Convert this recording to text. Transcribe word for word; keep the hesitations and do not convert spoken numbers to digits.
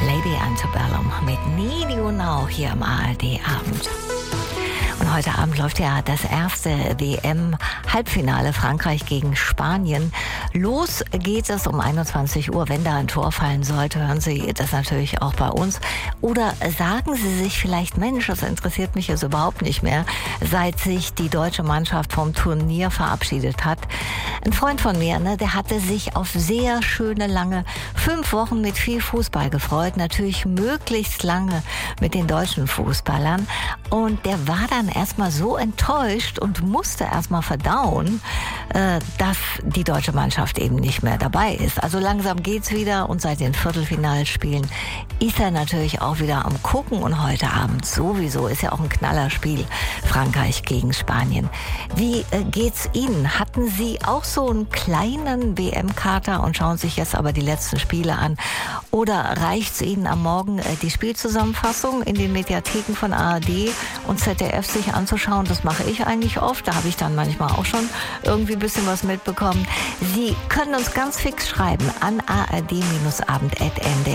Lady Antebellum mit Need You Now hier im A R D-Abend. Und heute Abend läuft ja das erste W M-Halbfinale Frankreich gegen Spanien. Los geht es um einundzwanzig Uhr. Wenn da ein Tor fallen sollte, hören Sie das natürlich auch bei uns. Oder sagen Sie sich vielleicht, Mensch, das interessiert mich jetzt überhaupt nicht mehr, seit sich die deutsche Mannschaft vom Turnier verabschiedet hat. Ein Freund von mir, ne, der hatte sich auf sehr schöne, lange fünf Wochen mit viel Fußball gefreut. Natürlich möglichst lange mit den deutschen Fußballern. Und der war dann erstmal so enttäuscht und musste erstmal verdauen, äh, dass die deutsche Mannschaft eben nicht mehr dabei ist. Also langsam geht's wieder und seit den Viertelfinalspielen ist er natürlich auch wieder am Gucken und heute Abend sowieso ist ja auch ein Knallerspiel, Frankreich gegen Spanien. Wie äh, geht's Ihnen? Hatten Sie auch so einen kleinen W M-Kater und schauen sich jetzt aber die letzten Spiele an? Oder reicht's Ihnen am Morgen äh, die Spielzusammenfassung in den Mediatheken von A R D und Z D F sich anzuschauen? Das mache ich eigentlich oft. Da habe ich dann manchmal auch schon irgendwie ein bisschen was mitbekommen. Sie können uns ganz fix schreiben an a r d abend punkt n d